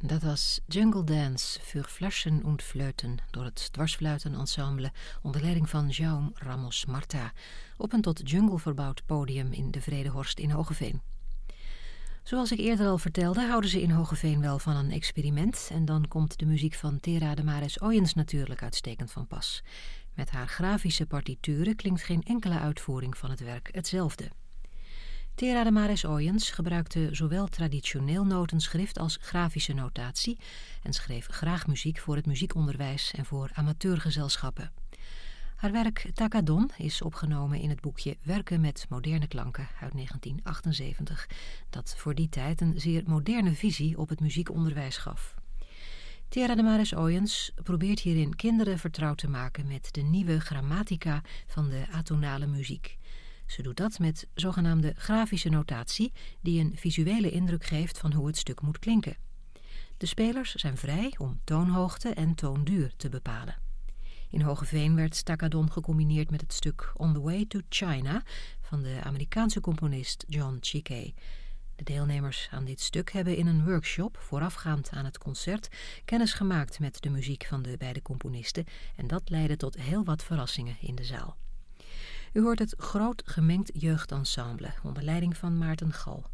Dat was Jungle Dance für Flaschen und Fleuten door het dwarsfluitenensemble onder leiding van Jaume Ramos Marta op een tot jungle verbouwd podium in de Vredehorst in Hoogeveen. Zoals ik eerder al vertelde, houden ze in Hoogeveen wel van een experiment en dan komt de muziek van Tera de Mares Oyens natuurlijk uitstekend van pas. Met haar grafische partituren klinkt geen enkele uitvoering van het werk hetzelfde. Tera de Mares Oyens gebruikte zowel traditioneel notenschrift als grafische notatie en schreef graag muziek voor het muziekonderwijs en voor amateurgezelschappen. Haar werk Takadon is opgenomen in het boekje Werken met moderne klanken uit 1978, dat voor die tijd een zeer moderne visie op het muziekonderwijs gaf. Tera de Mares Oyens probeert hierin kinderen vertrouwd te maken met de nieuwe grammatica van de atonale muziek. Ze doet dat met zogenaamde grafische notatie die een visuele indruk geeft van hoe het stuk moet klinken. De spelers zijn vrij om toonhoogte en toonduur te bepalen. In Hoogeveen werd Takadon gecombineerd met het stuk On the Way to China van de Amerikaanse componist John Chicay. De deelnemers aan dit stuk hebben in een workshop voorafgaand aan het concert kennis gemaakt met de muziek van de beide componisten en dat leidde tot heel wat verrassingen in de zaal. U hoort het Groot Gemengd Jeugdensemble onder leiding van Maarten Gal.